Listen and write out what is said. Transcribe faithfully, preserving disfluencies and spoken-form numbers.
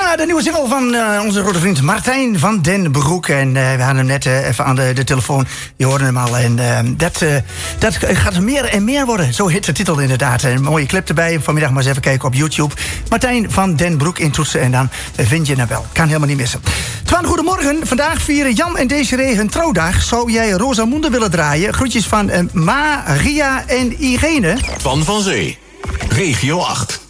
Ja, de nieuwe single van uh, onze grote vriend Martijn van den Broek. En uh, we hadden hem net uh, even aan de, de telefoon. Je hoorde hem al. En uh, dat, uh, dat gaat meer en meer worden. Zo heet de titel inderdaad. Een mooie clip erbij. Vanmiddag maar eens even kijken op YouTube. Martijn van den Broek intoetsen en dan vind je hem wel. Kan helemaal niet missen. Twan, goedemorgen. Vandaag vieren Jan en Desiree hun trouwdag. Zou jij Rosamunde willen draaien? Groetjes van uh, Maria en Irene. Twan van Zee, Regio acht.